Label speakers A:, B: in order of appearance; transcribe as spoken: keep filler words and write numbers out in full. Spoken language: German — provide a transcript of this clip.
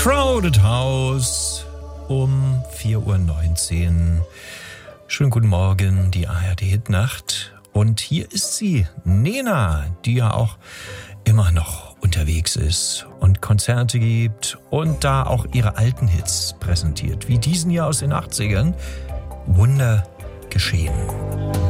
A: Crowded House um vier Uhr neunzehn. Schönen guten Morgen, die A R D-Hitnacht. Und hier ist sie, Nena, die ja auch immer noch unterwegs ist und Konzerte gibt und da auch ihre alten Hits präsentiert, wie diesen hier aus den achtzigern. Wunder geschehen.